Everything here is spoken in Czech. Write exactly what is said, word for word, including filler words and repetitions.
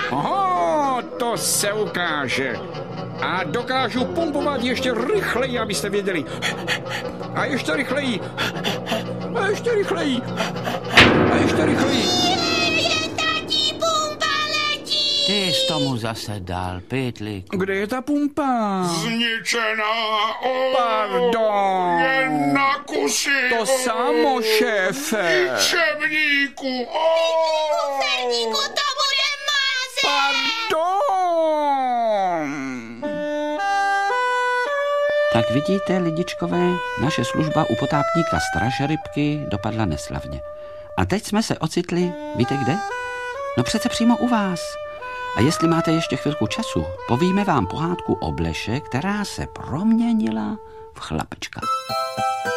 Oho, to se ukáže. A dokážu pumpovat ještě rychleji, abyste věděli. A ještě rychleji. A ještě rychleji. A ještě rychleji. Je, tatí, pumpa letí! Ty jsi tomu zase dal, pytlíku. Kde je ta pumpa? Zničená, o, Pardon. je na kusy. To o, samo, šéfe. Čebníku, o, Ferníku, to bude máze! Pardon. Tak vidíte, lidičkové, naše služba u potápníka Stražrybky dopadla neslavně. A teď jsme se ocitli, víte kde? No přece přímo u vás. A jestli máte ještě chvilku času, povíme vám pohádku o Bleše, která se proměnila v chlapečka.